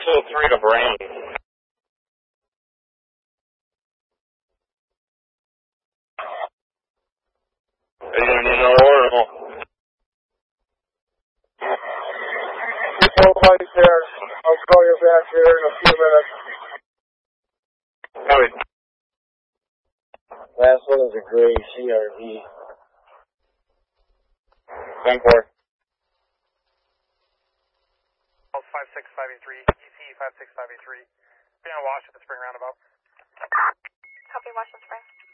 603 to Brain. Are you going to need another order? Nobody's there. I'll call you back here in a few minutes. Copy. Last one is a gray CRV. 10-4. 56583, EC 56583. Be on Wash at the Spring Roundabout. Copy, Wash at the Spring.